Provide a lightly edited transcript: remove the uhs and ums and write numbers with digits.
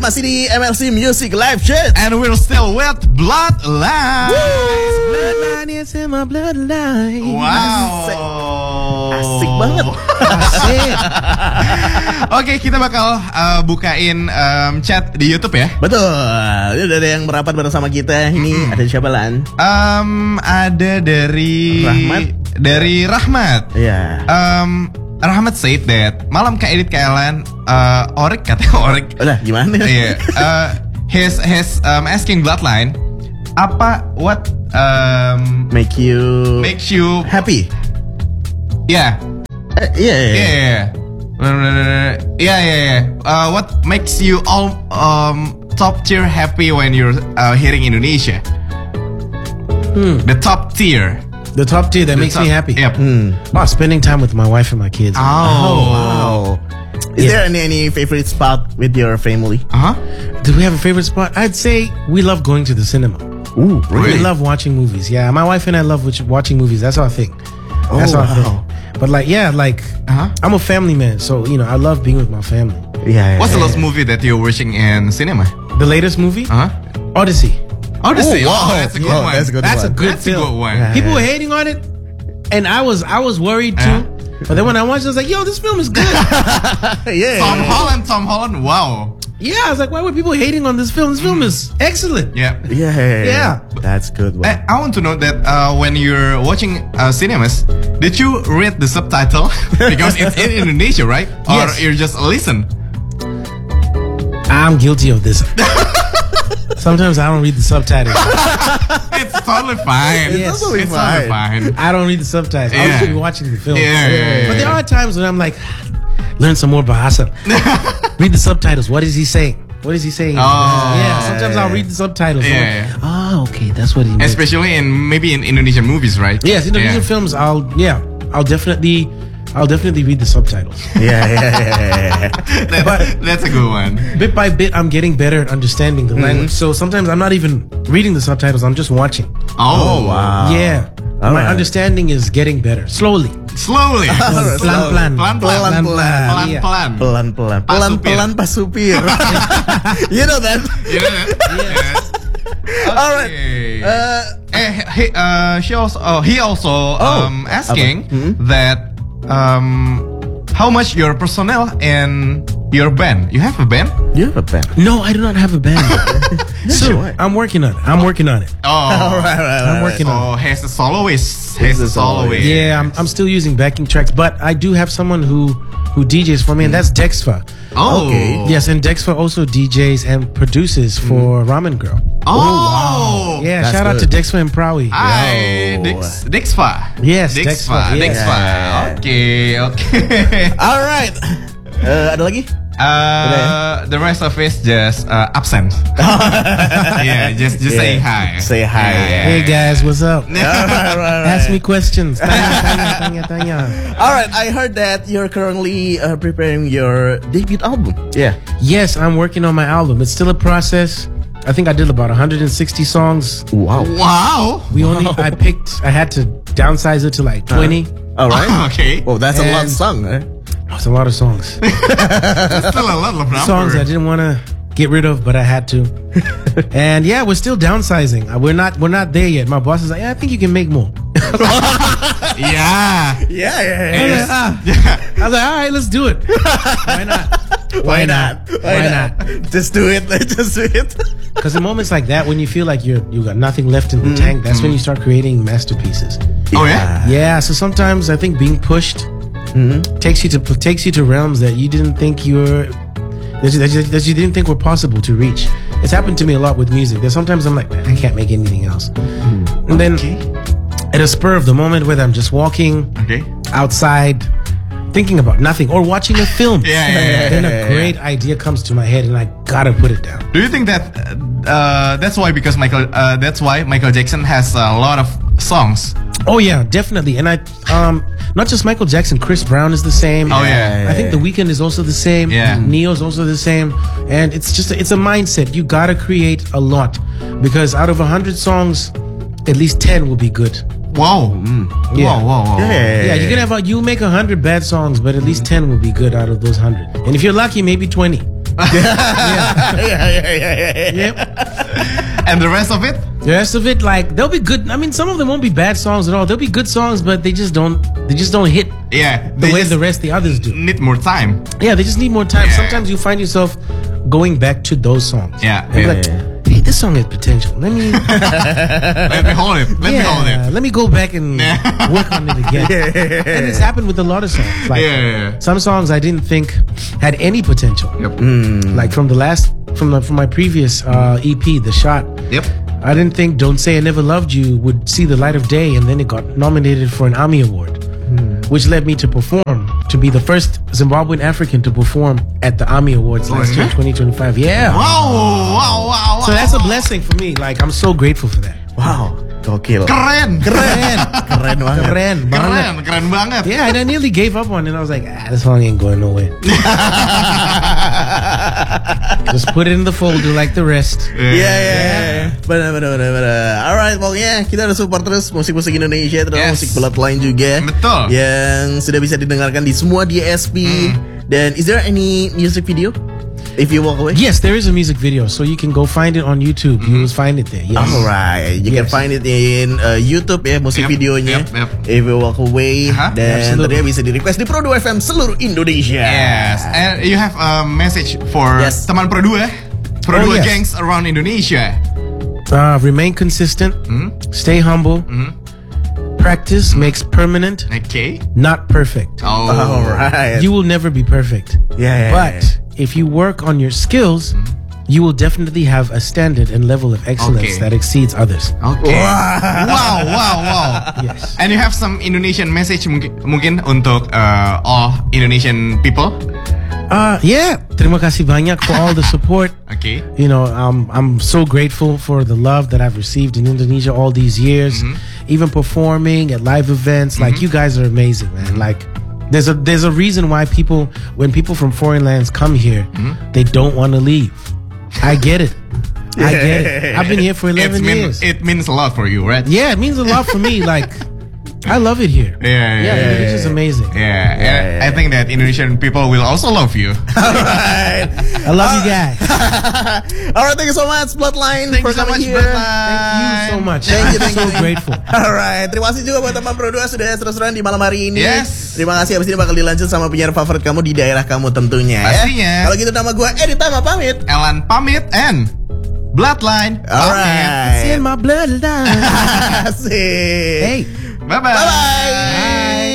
masih di MLC Music Live Chat. And we're still with Bloodline. Bloodline is in my bloodline. Wow. Asik banget. Asik. Oke, kita bakal bukain chat di YouTube ya. Betul. Ini udah ada yang merapat bersama kita. Ini ada siapa, Lan? Ada dari Rahmat. Dari Rahmat. Iya. Rahmat said that malam Kak Edit Kailan Orik katanya Orik. Udah gimana? Iya. He's asking Bloodline what makes you happy? Yeah. Yeah. What makes you all top tier happy when you're hearing Indonesia? The top tier. The top tier that makes me happy. Yep. Oh, spending time with my wife and my kids. Wow. Is there any favorite spot with your family? Do we have a favorite spot? I'd say we love going to the cinema. Ooh, We love watching movies. Yeah, my wife and I love watching movies. That's our thing. That's our thing. But I'm a family man, so I love being with my family. Yeah. What's the last movie that you're watching in cinema? The latest movie? Odyssey. Odyssey. Wow. That's a good one. That's a good That's a good Good one. Yeah. People were hating on it, and I was worried too. But then when I watched it, I was like, yo, this film is good. Yeah. Tom Holland. Wow. Yeah, I was like, why were people hating on this film? This film is excellent. Yeah. Yeah. That's good one. I want to know that when you're watching cinemas, did you read the subtitle? Because it's in Indonesia, right? Or Yes. you just listen? I'm guilty of this. Sometimes I don't read the subtitles. It's totally fine. Yes. totally It's totally fine. I don't read the subtitles. I Yeah. should be watching the film. Yeah. But there are times when I'm like, learn some more Bahasa. Read the subtitles. What is he saying? What is he saying? Yeah, sometimes I'll read the subtitles. Yeah. Oh, okay, that's what he meant. Especially maybe in Indonesian movies, right? Yes, Indonesian films. I'll definitely read the subtitles. Yeah. That's a good one. Bit by bit, I'm getting better at understanding the language. So sometimes I'm not even reading the subtitles. I'm just watching. Oh, wow. Yeah, All my right. understanding is getting better slowly. Slowly. Pelan-pelan. Pelan-pelan pas supir. You know that? You know that? Yeah. All right. He also asking that how much your personnel in your band? You have a band? You have a pen. No, I do not have a band. So I'm working on it. Oh, All right. I'm working on it. Oh, he's a soloist. He's a soloist. Yeah, I'm still using backing tracks, but I do have someone who DJs for me, and that's Dexfa. Oh, Okay. Yes, and Dexfa also DJs and produces for Ramen Girl. Oh, Yeah, That's shout out to good. Dexfa and Prawi. Hi, Yo. Dexfa. Yes, Dexfa. Dexfa, yes. Dexfa. Okay. All right. Ada lagi? The rest of it just absent. Yeah, just saying hi. Say hi. Hey guys, what's up? All right. Ask me questions. Tanya. All right. I heard that you're currently preparing your debut album. Yeah. Yes, I'm working on my album. It's still a process. I think I did about 160 songs. Wow. Wow. I had to downsize it to like 20. All right. Okay. Oh, that's a lot of And- song. Eh? It's a lot of songs. That's still a lot of number. Songs I didn't want to get rid of, but I had to. And yeah, we're still downsizing. We're not there yet. My boss is like, yeah, I think you can make more. Yeah. Yeah. I was like, all right, let's do it. Why not? Why not? Just do it. Just do it. Because in moments like that, when you feel like you got nothing left in the tank, that's when you start creating masterpieces. Oh yeah. Yeah. So sometimes I think being pushed takes you to realms that you didn't think that you didn't think were possible to reach. It's happened to me a lot with music. There's sometimes I'm like, man, I can't make anything else. And then at a spur of the moment, whether I'm just walking Okay. outside, thinking about nothing, or watching a film, Yeah. then a great idea comes to my head, and I gotta put it down. Do you think that that's why Michael Jackson has a lot of songs? Oh yeah, definitely. And I not just Michael Jackson, Chris Brown is the same. Oh, yeah. I think The Weeknd is also the same. Yeah. Neo's also the same. And it's a mindset. You gotta create a lot, because out of 100 songs, at least 10 will be good. Wow. Yeah. Wow. Yeah, you can you make 100 bad songs, but at least 10 will be good out of those 100. And if you're lucky, maybe 20. Yep. And the rest of it? The rest of it, like, they'll be good. I mean, some of them won't be bad songs at all. They'll be good songs, but they just don't hit Yeah. the way the rest of the others do. Need more time. Yeah, they just need more time. Yeah. Sometimes you find yourself going back to those songs. Yeah, And be yeah, like, hey, this song has potential. Let me Let me hold it. Let me hold it. let me go back and work on it again. And it's happened with a lot of songs. Like Yeah. some songs I didn't think had any potential. Yep. Like from my previous EP, The Shot. Yep. I didn't think Don't Say I Never Loved You would see the light of day, and then it got nominated for an AMI Award, which led me to perform, to be the first Zimbabwean African to perform at the AMI Awards last year in 2025. Yeah. Wow. So that's a blessing for me. Like, I'm so grateful for that. Wow, gokil. Keren. Keren banget. Keren banget. Yeah, and I nearly gave up on it. I was like, this song ain't going nowhere. Just put it in the folder like the rest. Iya. Benar. Alright, pokoknya kita udah support terus musik-musik Indonesia, terus musik Bloodline juga. Betul. Yang sudah bisa didengarkan di semua DSP. Dan is there any music video? If you walk away? Yes, there is a music video, so you can go find it on YouTube. You will find it there. Yes. Alright, you can find it in YouTube ya, musik videonya. Yep. If you walk away, dan Absolutely. ternyata bisa di request di Pro2 FM seluruh Indonesia. Yes. And you have a message for teman Pro2 yes. gangs around Indonesia. Remain consistent. Stay humble. Practice makes permanent, Okay. not perfect. Oh. Alright. You will never be perfect. Yeah. But if you work on your skills, you will definitely have a standard and level of excellence Okay. that exceeds others. Okay. Wow. Yes. And you have some Indonesian message mungkin untuk all Indonesian people? Yeah. Terima kasih banyak for all the support. Okay. You know, I'm so grateful for the love that I've received in Indonesia all these years. Even performing at live events, like you guys are amazing, man. Like there's a reason why when people from foreign lands come here, they don't want to leave. I get it. I've been here for 11 years. It means a lot for you, right? Yeah, it means a lot for me. Like, I love it here. Yeah. Indonesia's amazing. Yeah. I think that Indonesian people will also love you. Alright. I love you guys. Alright, thank you so much Bloodline Thank for you so coming much, here. Bloodline. Thank you so much. Thank you. I'm so grateful. Alright, terima kasih juga buat teman Pro2 sudah terus-terusan di malam hari ini. Yes. Terima kasih, abis ini bakal dilanjut sama penyiar favorit kamu di daerah kamu tentunya. Pastinya. Kalau gitu nama gue Edi Tama pamit. Elan pamit and Bloodline. Alright. It's in my bloodline. Asik. Hey. Bye-bye. Bye-bye.